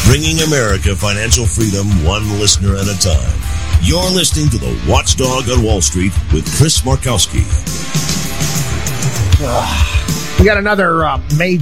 bringing America financial freedom one listener at a time. You're listening to the Watchdog on Wall Street with Chris Markowski. We got another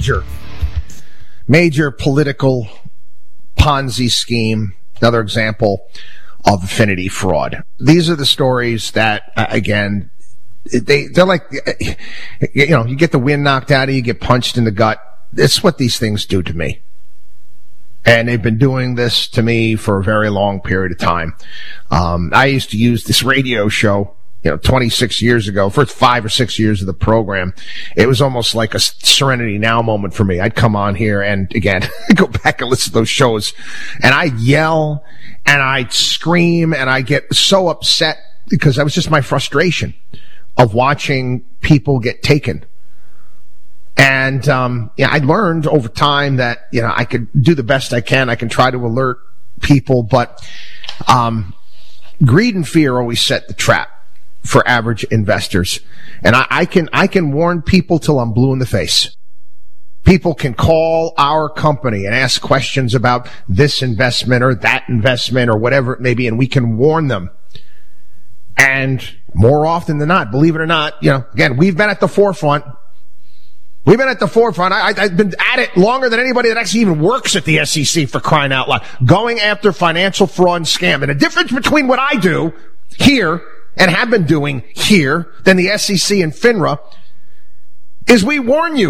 major political Ponzi scheme, another example of affinity fraud. These are the stories that, again, they're like, you get the wind knocked out of you, you get punched in the gut. It's what these things do to me. And they've been doing this to me for a very long period of time. I used to use this radio show, 26 years ago, first 5 or 6 years of the program. It was almost like a Serenity Now moment for me. I'd come on here and, again, go back and listen to those shows, and I'd yell and I'd scream and I get so upset because that was just my frustration of watching people get taken. And, I learned over time that, I could do the best I can. I can try to alert people, but, greed and fear always set the trap for average investors. And I can warn people till I'm blue in the face. People can call our company and ask questions about this investment or that investment or whatever it may be, and we can warn them. And more often than not, believe it or not, again, we've been at the forefront. We've been at the forefront. I've been at it longer than anybody that actually even works at the SEC, for crying out loud, going after financial fraud and scam. And the difference between what I do here and have been doing here than the SEC and FINRA is we warn you.